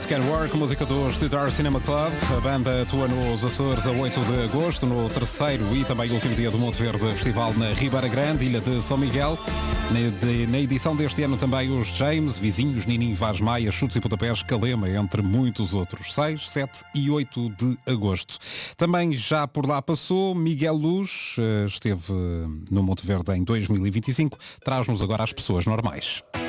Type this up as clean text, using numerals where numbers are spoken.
It Can Work, música do Stuttgart Cinema Club. A banda atua nos Açores a 8 de agosto, no terceiro e também último dia do Monte Verde Festival na Ribeira Grande, Ilha de São Miguel. Na edição deste ano também os James, Vizinhos, Nininho, Vaz Maia, Chutes e Pontapés, Calema, entre muitos outros. 6, 7 e 8 de agosto. Também já por lá passou Miguel Luz, esteve no Monte Verde em 2025. Traz-nos agora as pessoas normais.